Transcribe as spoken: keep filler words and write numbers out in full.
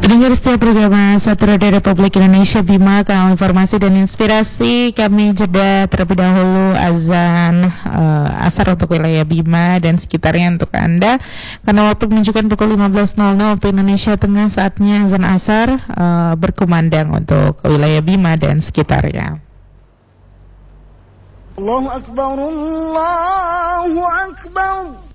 Pendengar setiap program Satu Radio Republik Indonesia Bima, kanal informasi dan inspirasi. Kami jeda terlebih dahulu azan uh, asar untuk wilayah Bima dan sekitarnya untuk Anda. Karena waktu menunjukkan pukul lima belas nol nol waktu Indonesia Tengah, saatnya azan asar uh, berkumandang untuk wilayah Bima dan sekitarnya. Allahu Akbar, Allahu Akbar.